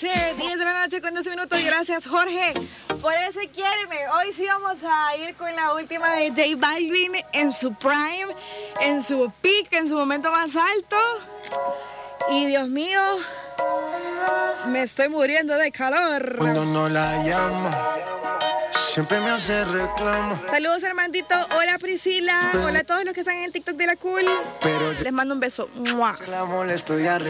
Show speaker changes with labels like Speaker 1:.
Speaker 1: noche, 10 de la noche con 12 minutos. Gracias, Jorge, por ese quiéreme. Hoy sí vamos a ir con la última de J Balvin en su prime, en su peak, en su momento más alto. Y Dios mío, me estoy muriendo de calor.
Speaker 2: Cuando no la llamo, siempre me hace reclamo.
Speaker 1: Saludos, Armandito. Hola, Priscila. Hola a todos los que están en el TikTok de la Cool.
Speaker 2: Pero
Speaker 1: les mando un beso. ¡Mua!
Speaker 2: la molesto y